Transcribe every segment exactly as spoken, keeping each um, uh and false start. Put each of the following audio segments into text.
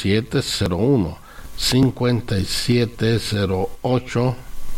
siete cero uno, cinco siete cero ocho,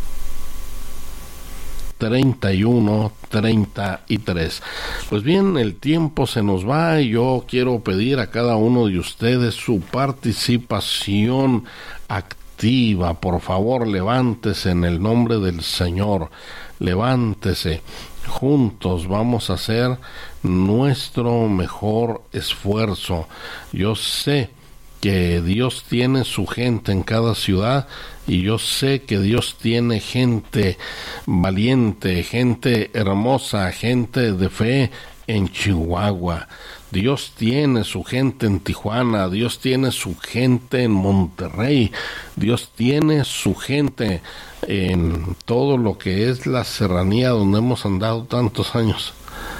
treinta y uno treinta y tres. Pues bien, el tiempo se nos va y yo quiero pedir a cada uno de ustedes su participación activa. Por favor, levántese en el nombre del Señor, levántese. Juntos vamos a hacer nuestro mejor esfuerzo. Yo sé que Dios tiene su gente en cada ciudad y yo sé que Dios tiene gente valiente, gente hermosa, gente de fe en Chihuahua. Dios tiene su gente en Tijuana, Dios tiene su gente en Monterrey, Dios tiene su gente en todo lo que es la serranía donde hemos andado tantos años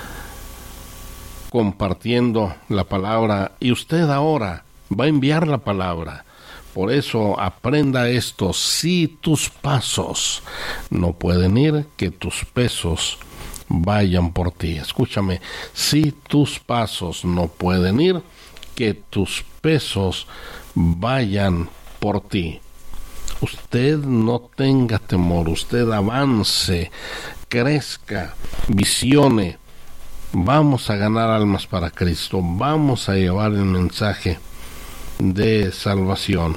compartiendo la palabra, y usted ahora va a enviar la palabra. Por eso aprenda esto: si tus pasos no pueden ir, que tus pesos vayan por ti. Escúchame, si tus pasos no pueden ir, que tus pesos vayan por ti. Usted no tenga temor, usted avance, crezca, visione. Vamos a ganar almas para Cristo, vamos a llevar el mensaje de salvación.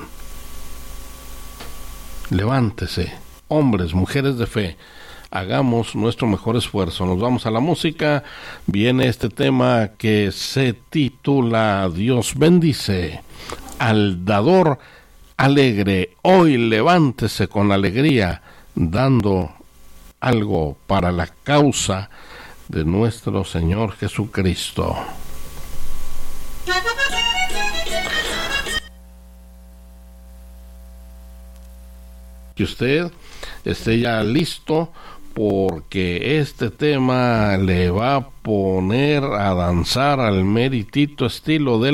Levántese, hombres, mujeres de fe, hagamos nuestro mejor esfuerzo. Nos vamos a la música. Viene este tema que se titula Dios bendice al dador alegre. Hoy levántese con alegría, dando algo para la causa de nuestro Señor Jesucristo. Que usted esté ya listo, porque este tema le va a poner a danzar al meritito estilo del